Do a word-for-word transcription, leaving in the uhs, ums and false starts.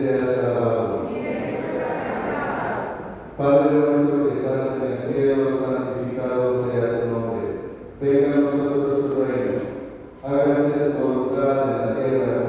seas alabado. Padre nuestro que estás en el cielo, santificado sea tu nombre. Venga a nosotros tu reino. Hágase tu voluntad en la tierra